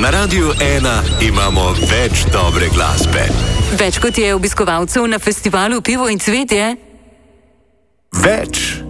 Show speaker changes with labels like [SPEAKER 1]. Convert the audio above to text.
[SPEAKER 1] Na Radiu 1 imamo več dobre glasbe.
[SPEAKER 2] Več kot je obiskovalcev na festivalu Pivo in cvetje?
[SPEAKER 1] Več.